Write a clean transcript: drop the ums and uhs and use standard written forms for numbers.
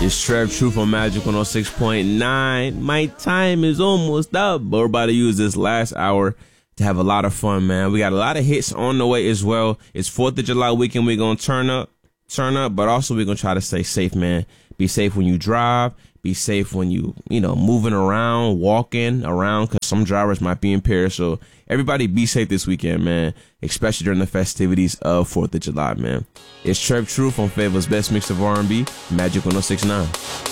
It's Trev Truth on Magic 106.9. My time is almost up, but we're about to use this last hour to have a lot of fun, man. We got a lot of hits on the way as well. It's 4th of July weekend. We're going to turn up, but also we're going to try to stay safe, man. Be safe when you drive. Be safe when you moving around, walking around, because some drivers might be impaired. So everybody be safe this weekend, man, especially during the festivities of 4th of July, man. It's Trev Truth on Favor's Best Mix of R&B, Magic 106.9.